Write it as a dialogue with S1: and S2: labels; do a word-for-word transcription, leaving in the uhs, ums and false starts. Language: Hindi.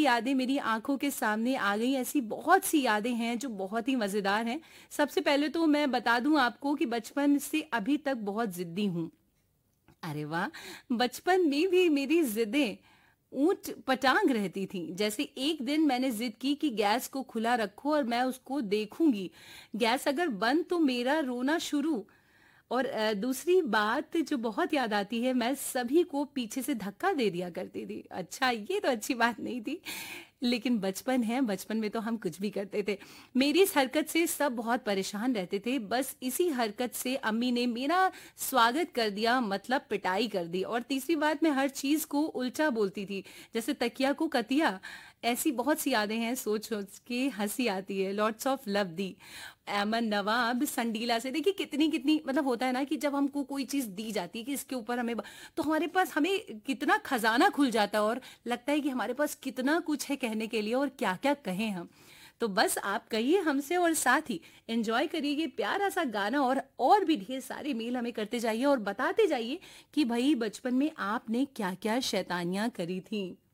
S1: यादें मेरी आंखों के सामने आ गई। ऐसी बहुत सी यादें हैं जो बहुत ही मजेदार हैं। सबसे पहले तो मैं बता दूं आपको कि बचपन से अभी तक बहुत जिद्दी हूँ। अरे वाह! बचपन में भी मेरी जिदें ऊंट पटांग रहती थी। जैसे एक दिन मैंने जिद की कि गैस को खुला रखो और मैं उसको देखूंगी। गैस अगर बंद तो मेरा रोना शुरू। और अ, दूसरी बात जो बहुत याद आती है, मैं सभी को पीछे से धक्का दे दिया करती थी। अच्छा, ये तो अच्छी बात नहीं थी, लेकिन बचपन है, बचपन में तो हम कुछ भी करते थे। मेरी इस हरकत से सब बहुत परेशान रहते थे। बस इसी हरकत से अम्मी ने मेरा स्वागत कर दिया, मतलब पिटाई कर दी। और तीसरी बात, मैं हर चीज को उल्टा बोलती थी, जैसे तकिया को कतिया। ऐसी बहुत सी यादें हैं, सोच सोच के हंसी आती है। लॉट्स ऑफ लव दी एमन नवाब संडीला से। देखिए कितनी कितनी, मतलब होता है ना कि जब हमको कोई चीज दी जाती है कि इसके ऊपर हमें, तो हमारे पास हमें कितना खजाना खुल जाता है और लगता है कि हमारे पास कितना कुछ है कहने के लिए और क्या क्या कहें हम। तो बस आप कहिए हमसे और साथ ही एंजॉय करिए ये प्यारा सा गाना। और और भी ढेर सारे मेल हमें करते जाइए और बताते जाइए कि भाई बचपन में आपने क्या क्या शैतानियां करी थी।